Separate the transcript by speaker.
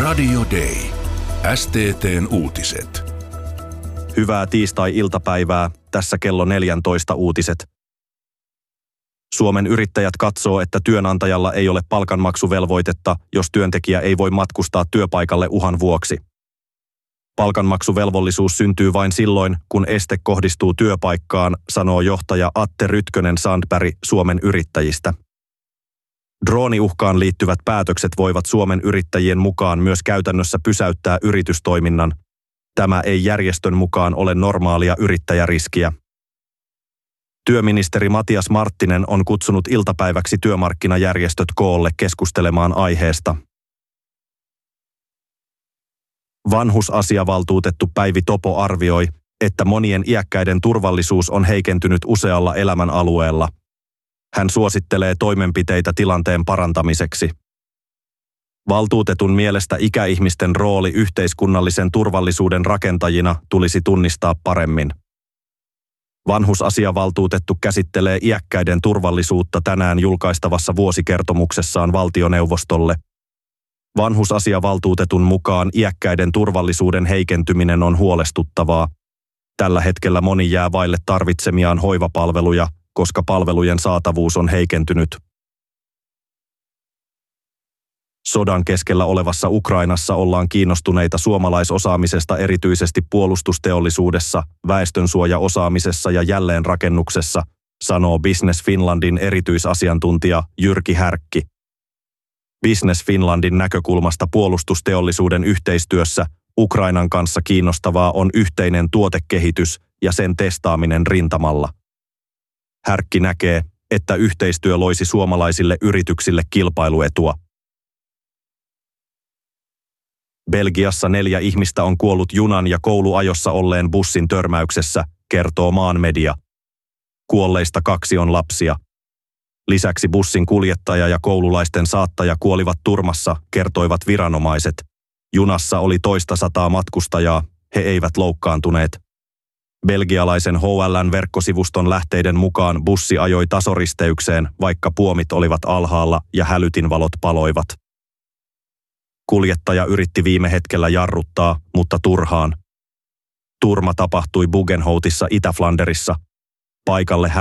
Speaker 1: Radio Day. STT:n uutiset.
Speaker 2: Hyvää tiistai-iltapäivää, tässä kello 14 uutiset. Suomen yrittäjät katsoo, että työnantajalla ei ole palkanmaksuvelvoitetta, jos työntekijä ei voi matkustaa työpaikalle uhan vuoksi. Palkanmaksuvelvollisuus syntyy vain silloin, kun este kohdistuu työpaikkaan, sanoo johtaja Atte Rytkönen-Sandberg Suomen yrittäjistä. Drooniuhkaan liittyvät päätökset voivat Suomen yrittäjien mukaan myös käytännössä pysäyttää yritystoiminnan. Tämä ei järjestön mukaan ole normaalia yrittäjäriskiä. Työministeri Matias Marttinen on kutsunut iltapäiväksi työmarkkinajärjestöt koolle keskustelemaan aiheesta. Vanhusasiavaltuutettu Päivi Topo arvioi, että monien iäkkäiden turvallisuus on heikentynyt usealla elämänalueella. Hän suosittelee toimenpiteitä tilanteen parantamiseksi. Valtuutetun mielestä ikäihmisten rooli yhteiskunnallisen turvallisuuden rakentajina tulisi tunnistaa paremmin. Vanhusasiavaltuutettu käsittelee iäkkäiden turvallisuutta tänään julkaistavassa vuosikertomuksessaan valtioneuvostolle. Vanhusasiavaltuutetun mukaan iäkkäiden turvallisuuden heikentyminen on huolestuttavaa. Tällä hetkellä moni jää vaille tarvitsemiaan hoivapalveluja, koska palvelujen saatavuus on heikentynyt. Sodan keskellä olevassa Ukrainassa ollaan kiinnostuneita suomalaisosaamisesta erityisesti puolustusteollisuudessa, väestönsuojaosaamisessa ja jälleenrakennuksessa, sanoo Business Finlandin erityisasiantuntija Jyrki Härkki. Business Finlandin näkökulmasta puolustusteollisuuden yhteistyössä Ukrainan kanssa kiinnostavaa on yhteinen tuotekehitys ja sen testaaminen rintamalla. Härkki näkee, että yhteistyö loisi suomalaisille yrityksille kilpailuetua. Belgiassa 4 ihmistä on kuollut junan ja kouluajossa olleen bussin törmäyksessä, kertoo maan media. Kuolleista 2 on lapsia. Lisäksi bussin kuljettaja ja koululaisten saattaja kuolivat turmassa, kertoivat viranomaiset. Junassa oli toista 100 matkustajaa, he eivät loukkaantuneet. Belgialaisen HLN-verkkosivuston lähteiden mukaan bussi ajoi tasoristeykseen, vaikka puomit olivat alhaalla ja hälytinvalot paloivat. Kuljettaja yritti viime hetkellä jarruttaa, mutta turhaan. Turma tapahtui Buggenhoutissa Itä-Flanderissa. Paikalle